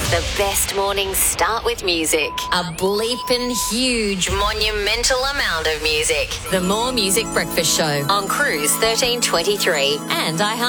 The best mornings start with music. A bleeping huge monumental amount of music. The More Music Breakfast Show on Cruise 1323 and iHeart.